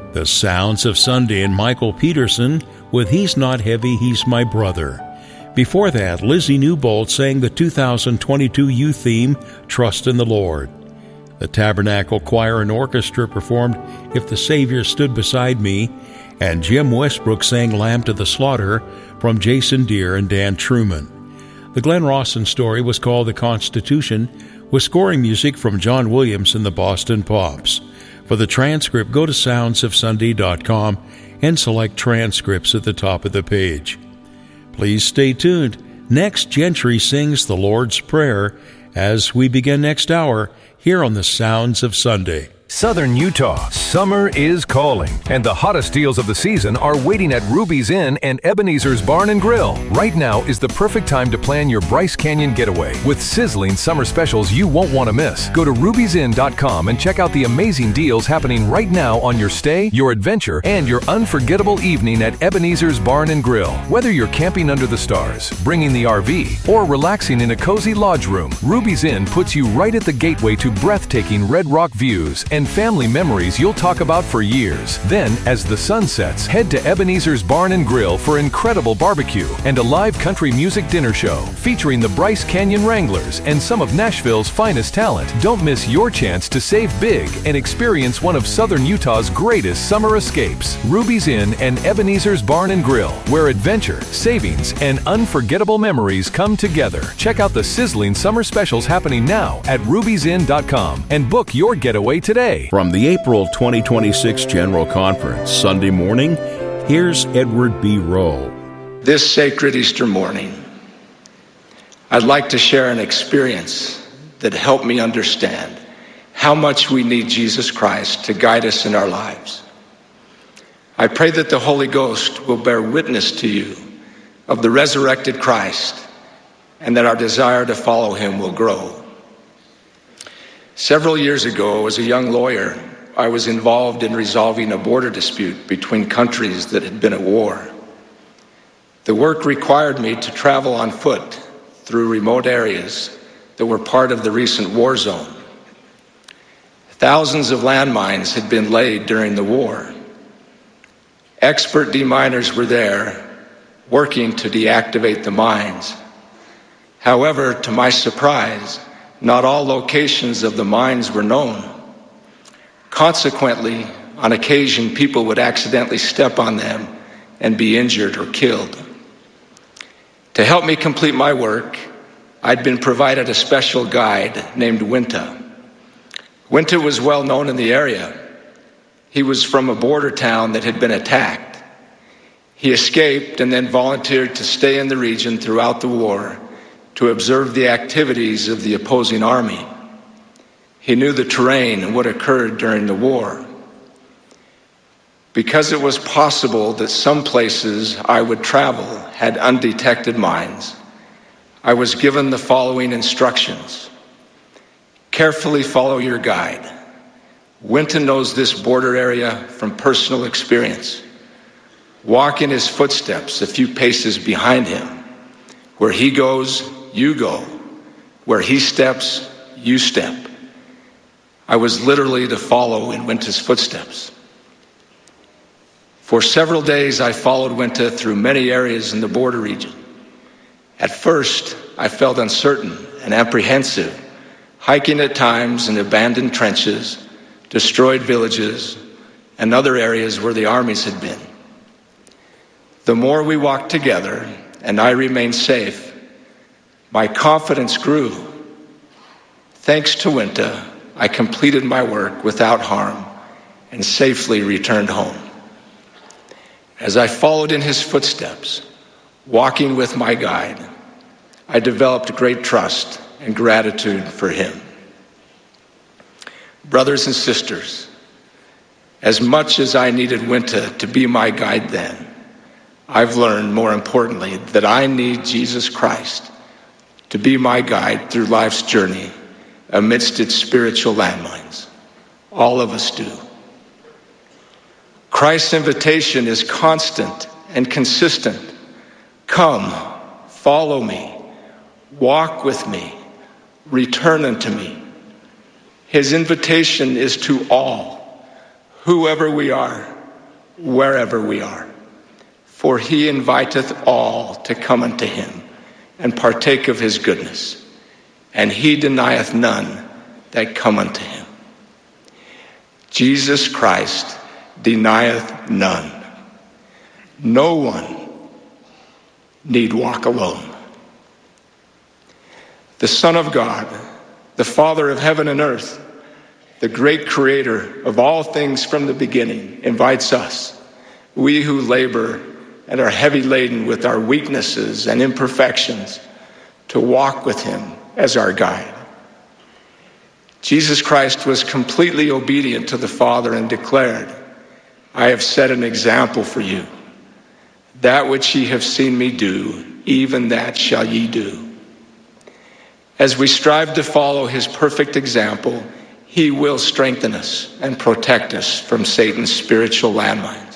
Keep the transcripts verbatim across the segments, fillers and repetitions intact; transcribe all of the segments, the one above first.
The Sounds of Sunday and Michael Peterson with He's Not Heavy, He's My Brother. Before that, Lizzie Newbold sang the two thousand twenty-two youth theme, Trust in the Lord. The Tabernacle Choir and Orchestra performed If the Savior Stood Beside Me, and Jim Westbrook sang Lamb to the Slaughter from Jason Deere and Dan Truman. The Glenn Rawson story was called The Constitution, with scoring music from John Williams and the Boston Pops. For the transcript, go to sounds of sunday dot com and select transcripts at the top of the page. Please stay tuned. Next, Gentry sings the Lord's Prayer as we begin next hour here on the Sounds of Sunday. Southern Utah, summer is calling, and the hottest deals of the season are waiting at Ruby's Inn and Ebenezer's Barn and Grill. Right now is the perfect time to plan your Bryce Canyon getaway with sizzling summer specials you won't want to miss. Go to rubies inn dot com and check out the amazing deals happening right now on your stay, your adventure, and your unforgettable evening at Ebenezer's Barn and Grill. Whether you're camping under the stars, bringing the R V, or relaxing in a cozy lodge room, Ruby's Inn puts you right at the gateway to breathtaking Red Rock views and family memories you'll talk about for years. Then, as the sun sets, head to Ebenezer's Barn and Grill for incredible barbecue and a live country music dinner show featuring the Bryce Canyon Wranglers and some of Nashville's finest talent. Don't miss your chance to save big and experience one of Southern Utah's greatest summer escapes. Ruby's Inn and Ebenezer's Barn and Grill, where adventure, savings, and unforgettable memories come together. Check out the sizzling summer specials happening now at rubies inn dot com and book your getaway today. From the April twenty twenty-six General Conference, Sunday morning, here's Edward B. Rowe. This sacred Easter morning, I'd like to share an experience that helped me understand how much we need Jesus Christ to guide us in our lives. I pray that the Holy Ghost will bear witness to you of the resurrected Christ and that our desire to follow him will grow. Several years ago, as a young lawyer, I was involved in resolving a border dispute between countries that had been at war. The work required me to travel on foot through remote areas that were part of the recent war zone. Thousands of landmines had been laid during the war. Expert deminers were there working to deactivate the mines. However, to my surprise, not all locations of the mines were known. Consequently, on occasion, people would accidentally step on them and be injured or killed. To help me complete my work, I'd been provided a special guide named Winta. Winta was well known in the area. He was from a border town that had been attacked. He escaped and then volunteered to stay in the region throughout the war to observe the activities of the opposing army. He knew the terrain and what occurred during the war. Because it was possible that some places I would travel had undetected mines, I was given the following instructions. Carefully follow your guide. Winton knows this border area from personal experience. Walk in his footsteps a few paces behind him. Where he goes, you go. Where he steps, you step. I was literally to follow in Winta's footsteps. For several days, I followed Winta through many areas in the border region. At first, I felt uncertain and apprehensive, hiking at times in abandoned trenches, destroyed villages, and other areas where the armies had been. The more we walked together and I remained safe, my confidence grew. Thanks to Winta, I completed my work without harm and safely returned home. As I followed in his footsteps, walking with my guide, I developed great trust and gratitude for him. Brothers and sisters, as much as I needed Winta to be my guide then, I've learned, more importantly, that I need Jesus Christ to be my guide through life's journey amidst its spiritual landmines. All of us do. Christ's invitation is constant and consistent. Come, follow me, walk with me, return unto me. His invitation is to all, whoever we are, wherever we are. For he inviteth all to come unto him, and partake of his goodness. And he denieth none that come unto him. Jesus Christ denieth none. No one need walk alone. The Son of God, the Father of heaven and earth, the great creator of all things from the beginning, invites us, we who labor and are heavy laden with our weaknesses and imperfections, to walk with him as our guide. Jesus Christ was completely obedient to the Father and declared, I have set an example for you. That which ye have seen me do, even that shall ye do. As we strive to follow his perfect example, he will strengthen us and protect us from Satan's spiritual landmines.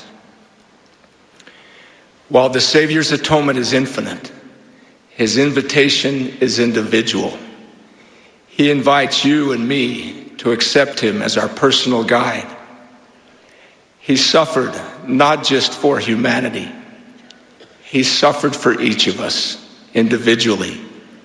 While the Savior's atonement is infinite, his invitation is individual. He invites you and me to accept him as our personal guide. He suffered not just for humanity. He suffered for each of us individually.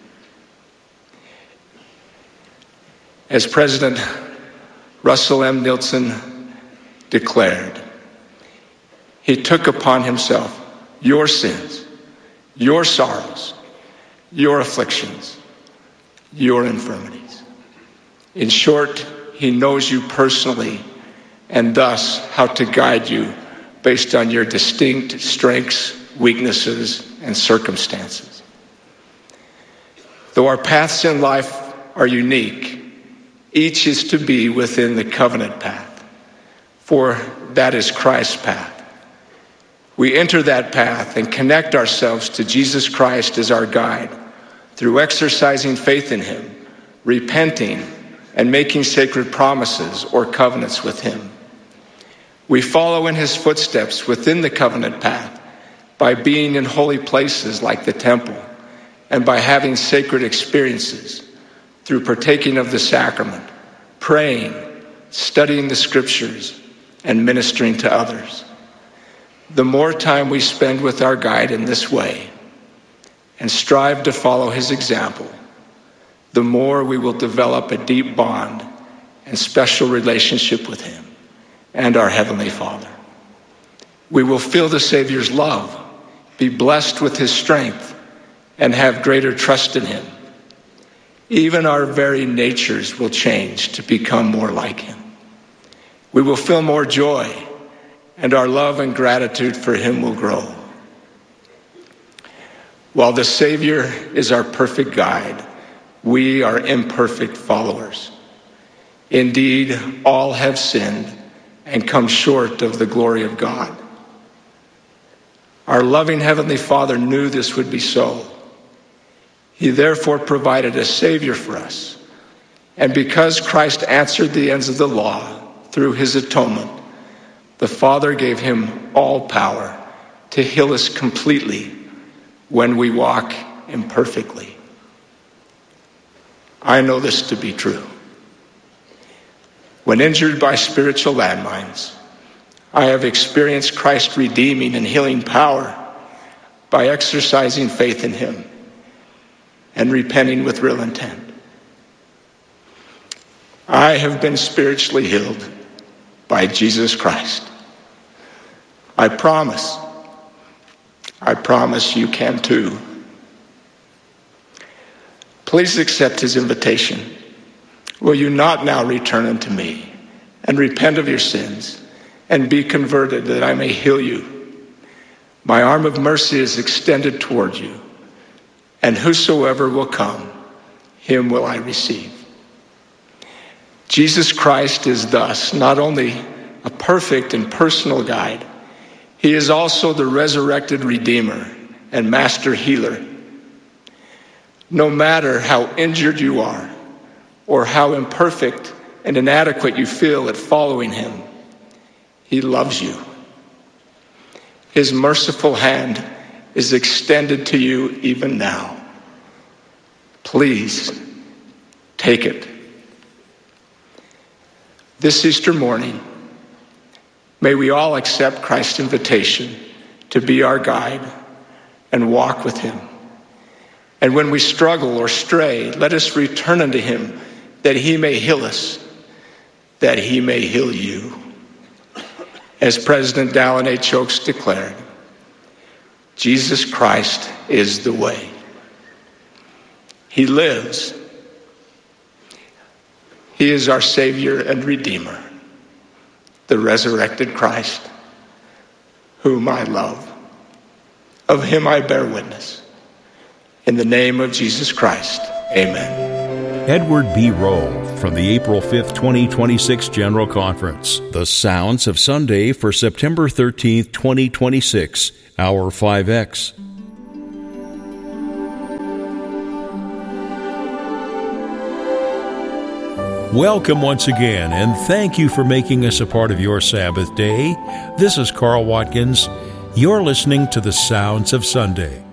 As President Russell M. Nelson declared, he took upon himself your sins, your sorrows, your afflictions, your infirmities. In short, he knows you personally and thus how to guide you based on your distinct strengths, weaknesses, and circumstances. Though our paths in life are unique, each is to be within the covenant path, for that is Christ's path. We enter that path and connect ourselves to Jesus Christ as our guide through exercising faith in him, repenting, and making sacred promises or covenants with him. We follow in his footsteps within the covenant path by being in holy places like the temple and by having sacred experiences through partaking of the sacrament, praying, studying the scriptures, and ministering to others. The more time we spend with our guide in this way and strive to follow his example, the more we will develop a deep bond and special relationship with him and our Heavenly Father. We will feel the Savior's love, be blessed with his strength, and have greater trust in him. Even our very natures will change to become more like him. We will feel more joy, and our love and gratitude for him will grow. While the Savior is our perfect guide, we are imperfect followers. Indeed, all have sinned and come short of the glory of God. Our loving Heavenly Father knew this would be so. He therefore provided a Savior for us. And because Christ answered the ends of the law through his atonement, the Father gave him all power to heal us completely when we walk imperfectly. I know this to be true. When injured by spiritual landmines, I have experienced Christ's redeeming and healing power by exercising faith in him and repenting with real intent. I have been spiritually healed by Jesus Christ. I promise, I promise you can too. Please accept his invitation. Will you not now return unto me and repent of your sins and be converted that I may heal you? My arm of mercy is extended toward you, and whosoever will come, him will I receive. Jesus Christ is thus not only a perfect and personal guide, he is also the resurrected Redeemer and Master Healer. No matter how injured you are or how imperfect and inadequate you feel at following him, he loves you. His merciful hand is extended to you even now. Please take it. This Easter morning, May we all accept Christ's invitation to be our guide and walk with him. And when we struggle or stray, let us return unto him, that he may heal us, that he may heal you. As President Dallin H. Oaks declared, Jesus Christ is the way. He lives. He is our Savior and Redeemer, the resurrected Christ, whom I love. Of him I bear witness. In the name of Jesus Christ, amen. Edward B. Rowe from the April fifth, twenty twenty-six General Conference. The Sounds of Sunday for September thirteenth, twenty twenty-six, Hour five X. Welcome once again, and thank you for making us a part of your Sabbath day. This is Carl Watkins. You're listening to the Sounds of Sunday.